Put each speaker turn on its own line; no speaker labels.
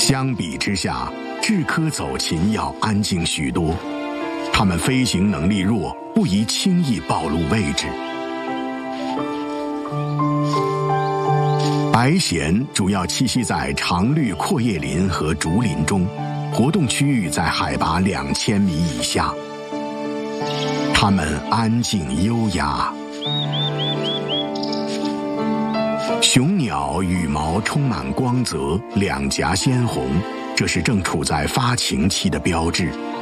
相比之下，雉科走禽要安静许多，它们飞行能力弱，不宜轻易暴露位置。白鹇主要栖息在常绿阔叶林和竹林中，活动区域在海拔2000米以下。它们安静优雅。雄鸟羽毛充满光泽，两颊鲜红，这是正处在发情期的标志。